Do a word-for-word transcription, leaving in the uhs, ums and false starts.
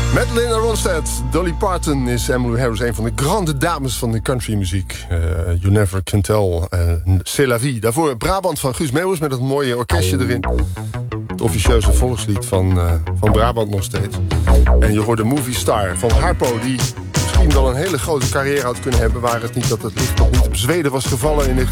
Linda Ronstadt, Dolly Parton is Emmylou Harris, een van de grande dames van de countrymuziek. Uh, you Never Can Tell, uh, C'est la Vie. Daarvoor Brabant van Guus Meeuwis met dat mooie orkestje erin. Het officieuze volkslied van, uh, van Brabant nog steeds. En je hoort de Movie Star van Harpo, die misschien wel een hele grote carrière had kunnen hebben, waar het niet dat het licht nog niet op Zweden was gevallen in